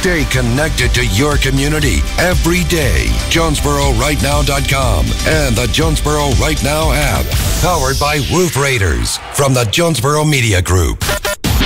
Stay connected to your community every day. JonesboroRightNow.com and the Jonesboro Right Now app. Powered by Roof Raiders from the Jonesboro Media Group.